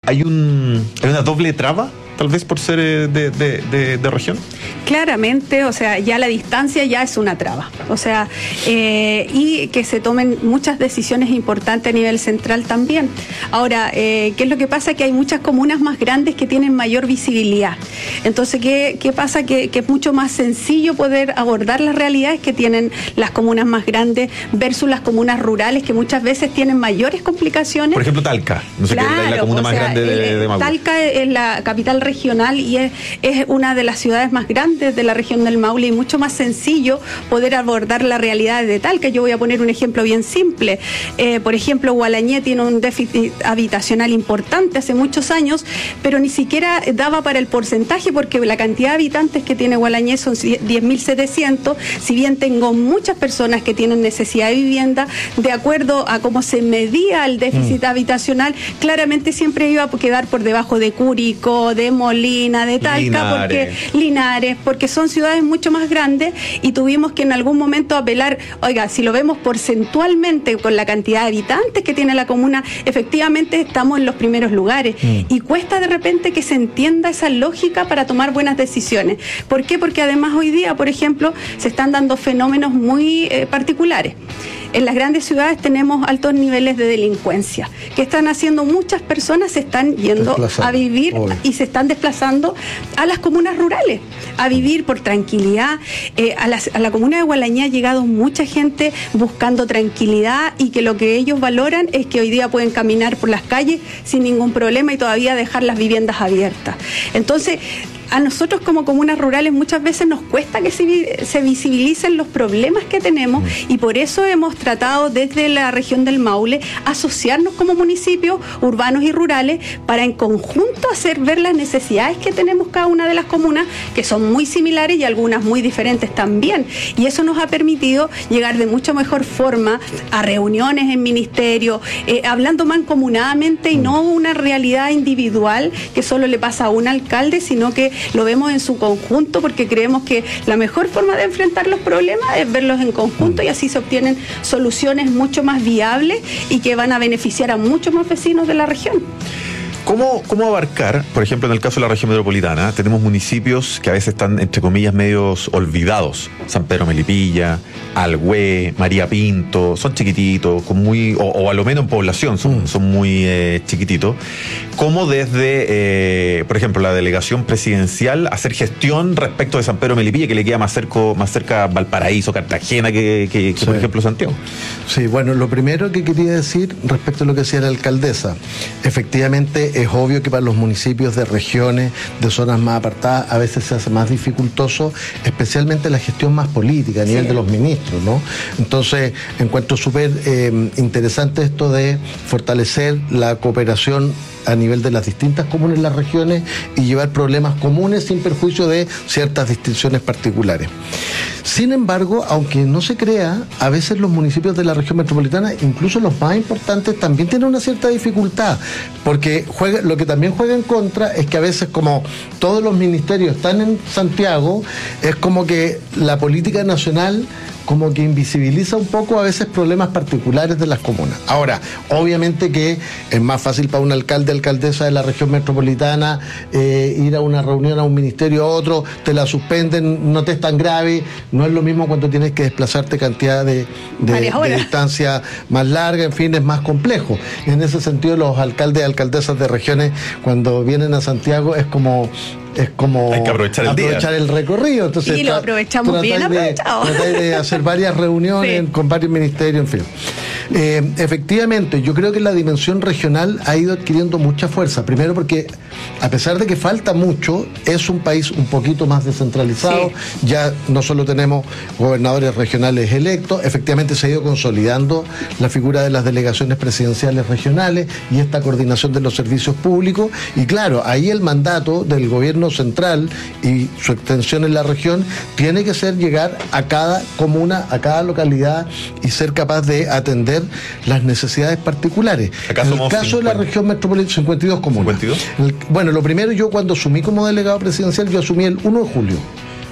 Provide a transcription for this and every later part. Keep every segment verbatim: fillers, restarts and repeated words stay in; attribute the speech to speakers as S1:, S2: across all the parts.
S1: hay, un, hay una doble traba, tal vez por ser de, de, de, de región.
S2: Claramente, o sea, ya la distancia ya es una traba. O sea, eh, y que se tomen muchas decisiones importantes a nivel central también. Ahora, eh, ¿qué es lo que pasa? Que hay muchas comunas más grandes que tienen mayor visibilidad. Entonces, ¿qué, qué pasa? Que, que es mucho más sencillo poder abordar las realidades que tienen las comunas más grandes versus las comunas rurales, que muchas veces tienen mayores complicaciones.
S1: Por ejemplo, Talca, no sé,
S2: claro,
S1: qué es la comuna más sea, grande de, de Maule.
S2: Talca es la capital regional y es, es una de las ciudades más grandes de la región del Maule y mucho más sencillo poder abordar la realidad de Talca. Yo voy a poner un ejemplo bien simple. Eh, por ejemplo, Gualañé tiene un déficit habitacional importante hace muchos años, pero ni siquiera daba para el porcentaje porque la cantidad de habitantes que tiene Gualañé son diez mil setecientos, si bien tengo muchas personas que tienen necesidad de vivienda, de acuerdo a cómo se medía el déficit mm. habitacional, claramente siempre iba a quedar por debajo de Curicó, de Molina, de Talca,
S1: Linares.
S2: porque Linares, porque son ciudades mucho más grandes y tuvimos que en algún momento apelar, oiga, si lo vemos porcentualmente con la cantidad de habitantes que tiene la comuna, efectivamente estamos en los primeros lugares mm. y cuesta de repente que se entienda esa lógica para tomar buenas decisiones. ¿Por qué? Porque además hoy día, por ejemplo, se están dando fenómenos muy eh, particulares. En las grandes ciudades tenemos altos niveles de delincuencia. ¿Qué están haciendo? Muchas personas se están yendo a vivir hoy. y se están desplazando a las comunas rurales, a vivir por tranquilidad. Eh, a, las, a la comuna de Gualañé ha llegado mucha gente buscando tranquilidad y que lo que ellos valoran es que hoy día pueden caminar por las calles sin ningún problema y todavía dejar las viviendas abiertas. Entonces, a nosotros como comunas rurales muchas veces nos cuesta que se, se visibilicen los problemas que tenemos y por eso hemos tratado desde la región del Maule asociarnos como municipios urbanos y rurales para en conjunto hacer ver las necesidades que tenemos cada una de las comunas, que son muy similares y algunas muy diferentes también. Y eso nos ha permitido llegar de mucha mejor forma a reuniones en ministerio, eh, hablando mancomunadamente y no una realidad individual que solo le pasa a un alcalde, sino que lo vemos en su conjunto porque creemos que la mejor forma de enfrentar los problemas es verlos en conjunto y así se obtienen soluciones mucho más viables y que van a beneficiar a muchos más vecinos de la región.
S1: ¿Cómo, ¿Cómo abarcar, por ejemplo, en el caso de la región metropolitana, tenemos municipios que a veces están, entre comillas, medios olvidados? San Pedro Melipilla, Alhué, María Pinto, son chiquititos, con muy, o, o a lo menos en población son, mm. son muy eh, chiquititos. ¿Cómo desde, eh, por ejemplo, la delegación presidencial hacer gestión respecto de San Pedro Melipilla, que le queda más cerca, más cerca Valparaíso, Cartagena, que, que, que sí. por ejemplo, Santiago?
S3: Sí, bueno, lo primero que quería decir respecto a lo que decía la alcaldesa, efectivamente es obvio que para los municipios de regiones, de zonas más apartadas, a veces se hace más dificultoso, especialmente la gestión más política a nivel sí. de los ministros, ¿no? Entonces, encuentro súper eh, interesante esto de fortalecer la cooperación a nivel de las distintas comunas en las regiones y llevar problemas comunes sin perjuicio de ciertas distinciones particulares. Sin embargo, aunque no se crea, a veces los municipios de la región metropolitana, incluso los más importantes, también tienen una cierta dificultad, porque juega, lo que también juega en contra es que a veces, como todos los ministerios están en Santiago, es como que la política nacional como que invisibiliza un poco a veces problemas particulares de las comunas. Ahora, obviamente que es más fácil para un alcalde, alcaldesa de la región metropolitana eh, ir a una reunión, a un ministerio, a otro, te la suspenden, no te es tan grave, no es lo mismo cuando tienes que desplazarte cantidad de, de, de distancia más larga, en fin, es más complejo. En ese sentido, los alcaldes y alcaldesas de regiones, cuando vienen a Santiago, es como... es como
S1: hay que aprovechar el,
S3: aprovechar el recorrido. Entonces,
S2: y lo aprovechamos bien aprovechado.
S3: Tratar de hacer varias reuniones sí. con varios ministerios, en fin. Eh, efectivamente, yo creo que la dimensión regional ha ido adquiriendo mucha fuerza. Primero porque, a pesar de que falta mucho, es un país un poquito más descentralizado. Sí. Ya no solo tenemos gobernadores regionales electos, efectivamente se ha ido consolidando la figura de las delegaciones presidenciales regionales y esta coordinación de los servicios públicos. Y claro, ahí el mandato del gobierno central y su extensión en la región tiene que ser llegar a cada comuna, a cada localidad y ser capaz de atender las necesidades particulares. En el caso de la región metropolitana, cincuenta y dos comunas. ¿cincuenta y dos? El, bueno, lo primero, yo cuando asumí como delegado presidencial, yo asumí el primero de julio.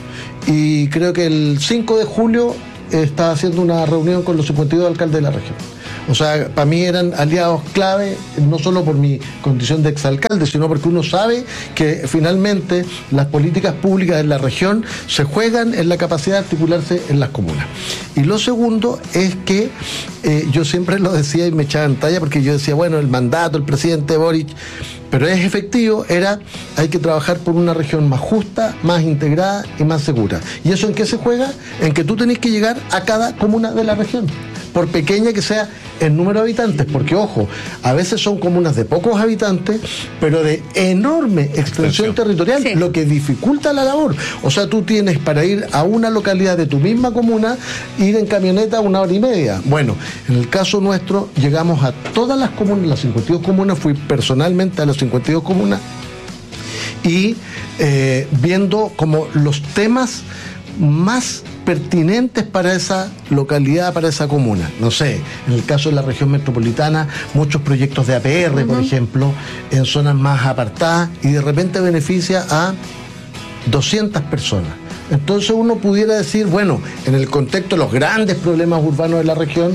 S3: Y creo que el cinco de julio estaba haciendo una reunión con los cincuenta y dos alcaldes de la región. O sea, para mí eran aliados clave, no solo por mi condición de exalcalde, sino porque uno sabe que finalmente las políticas públicas en la región se juegan en la capacidad de articularse en las comunas. Y lo segundo es que eh, yo siempre lo decía y me echaba en talla, porque yo decía, bueno, el mandato, el presidente Boric, pero es efectivo, era, hay que trabajar por una región más justa, más integrada y más segura. ¿Y eso en qué se juega? En que tú tenés que llegar a cada comuna de la región, por pequeña que sea el número de habitantes, porque ojo, a veces son comunas de pocos habitantes, pero de enorme extensión, extensión. territorial, sí. Lo que dificulta la labor. O sea, tú tienes para ir a una localidad de tu misma comuna, ir en camioneta una hora y media. Bueno, en el caso nuestro, llegamos a todas las comunas, las cincuenta y dos comunas, fui personalmente a las cincuenta y dos comunas, y eh, viendo como los temas más pertinentes para esa localidad, para esa comuna. No sé, en el caso de la región metropolitana, muchos proyectos de A P R, uh-huh. por ejemplo, en zonas más apartadas, y de repente beneficia a doscientas personas. Entonces uno pudiera decir, bueno, en el contexto de los grandes problemas urbanos de la región,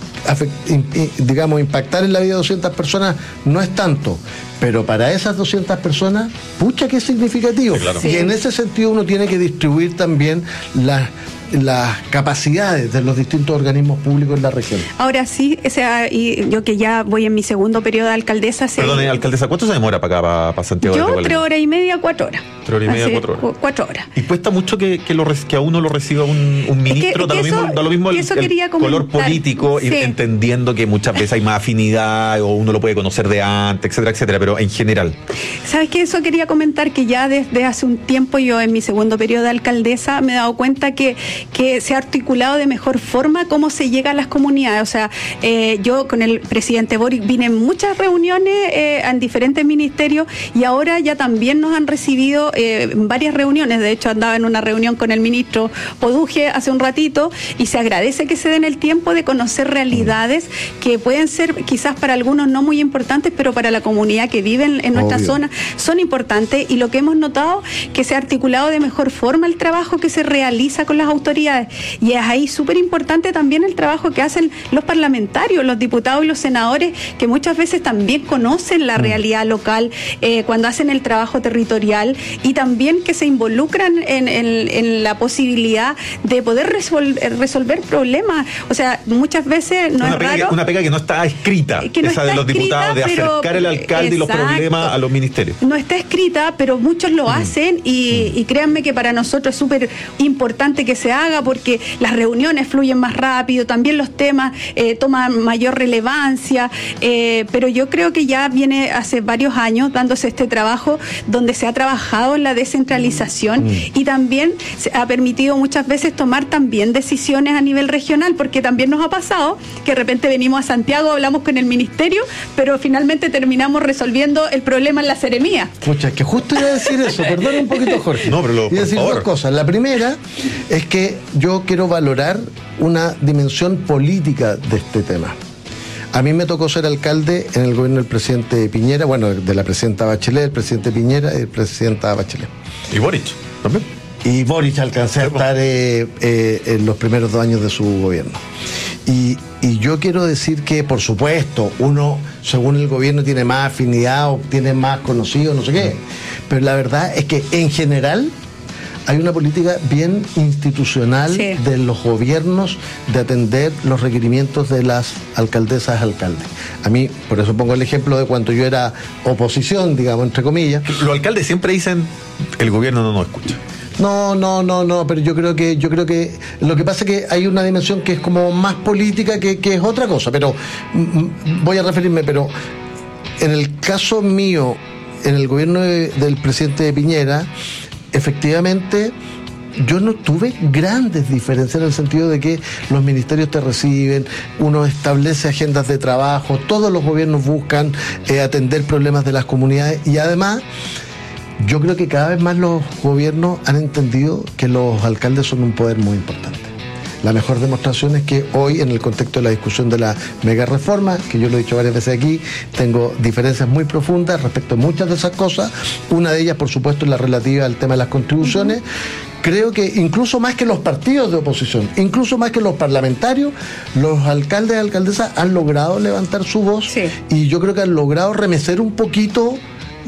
S3: digamos, impactar en la vida de doscientas personas no es tanto, pero para esas doscientas personas, pucha que es significativo. Sí, claro. Sí. Y en ese sentido uno tiene que distribuir también las las capacidades de los distintos organismos públicos en la región.
S2: Ahora sí, o sea, y yo que ya voy en mi segundo periodo de alcaldesa.
S1: Perdón, se... alcaldesa, ¿cuánto se demora para acá, para, para Santiago?
S2: Yo tres horas y media, cuatro horas.
S1: Tres horas y media,
S2: Así,
S1: cuatro horas.
S2: Cuatro horas.
S1: ¿Y cuesta mucho que, que, lo, que a uno lo reciba un, un ministro?
S2: Es que,
S1: da,
S2: que
S1: lo
S2: eso,
S1: mismo, da lo mismo el, el color político, sí. entendiendo que muchas veces hay más afinidad o uno lo puede conocer de antes, etcétera, etcétera, pero en general.
S2: ¿Sabes qué? Eso quería comentar, que ya desde hace un tiempo, yo en mi segundo periodo de alcaldesa me he dado cuenta que, que se ha articulado de mejor forma cómo se llega a las comunidades. O sea, eh, yo con el presidente Boric vine en muchas reuniones eh, en diferentes ministerios, y ahora ya también nos han recibido eh, en varias reuniones. De hecho, andaba en una reunión con el ministro Poduje hace un ratito, y se agradece que se den el tiempo de conocer realidades que pueden ser quizás para algunos no muy importantes, pero para la comunidad que vive en, en nuestra zona son importantes. Y lo que hemos notado, que se ha articulado de mejor forma el trabajo que se realiza con las autoridades. Y es ahí súper importante también el trabajo que hacen los parlamentarios, los diputados y los senadores, que muchas veces también conocen la realidad local eh, cuando hacen el trabajo territorial, y también que se involucran en, en, en la posibilidad de poder resol- resolver problemas. O sea, muchas veces no
S1: una
S2: es
S1: pega
S2: raro...
S1: Que, una pega que no está escrita,
S2: que no
S1: esa
S2: está
S1: de los diputados,
S2: escrita,
S1: de acercar el alcalde exacto, y los problemas a los ministerios.
S2: No está escrita, pero muchos lo mm. hacen, y, mm. y créanme que para nosotros es súper importante que se haga, porque las reuniones fluyen más rápido, también los temas eh, toman mayor relevancia, eh, pero yo creo que ya viene hace varios años dándose este trabajo donde se ha trabajado en la descentralización mm. y también se ha permitido muchas veces tomar también decisiones a nivel regional, porque también nos ha pasado que de repente venimos a Santiago, hablamos con el ministerio, pero finalmente terminamos resolviendo el problema en la seremía.
S3: Pucha, es que justo iba a decir eso, perdón un poquito, Jorge.
S1: No, pero lo,
S3: iba a decir
S1: por favor.
S3: dos cosas. La primera es que yo quiero valorar una dimensión política de este tema. A mí me tocó ser alcalde en el gobierno del presidente Piñera, bueno, de la presidenta Bachelet, el presidente Piñera y el presidenta Bachelet.
S1: ¿Y Boric también?
S3: Y Boric alcancé a estar eh, eh, en los primeros dos años de su gobierno. Y, y yo quiero decir que, por supuesto, uno, según el gobierno, tiene más afinidad o tiene más conocido, no sé qué. Pero la verdad es que, en general, hay una política bien institucional sí. de los gobiernos de atender los requerimientos de las alcaldesas alcaldes. A mí, por eso pongo el ejemplo de cuando yo era oposición, digamos, entre comillas.
S1: Los alcaldes siempre dicen, el gobierno no nos escucha.
S3: No, no, no, no, pero yo creo que yo creo que lo que pasa es que hay una dimensión que es como más política que, que es otra cosa, pero mm, voy a referirme, pero en el caso mío, en el gobierno de, del presidente Piñera, efectivamente yo no tuve grandes diferencias en el sentido de que los ministerios te reciben, uno establece agendas de trabajo, todos los gobiernos buscan eh, atender problemas de las comunidades, y además yo creo que cada vez más los gobiernos han entendido que los alcaldes son un poder muy importante. La mejor demostración es que hoy, en el contexto de la discusión de la mega reforma, que yo lo he dicho varias veces aquí, tengo diferencias muy profundas respecto a muchas de esas cosas. Una de ellas, por supuesto, es la relativa al tema de las contribuciones, creo que incluso más que los partidos de oposición, incluso más que los parlamentarios, los alcaldes y alcaldesas han logrado levantar su voz,
S2: sí.
S3: y yo creo que han logrado remecer un poquito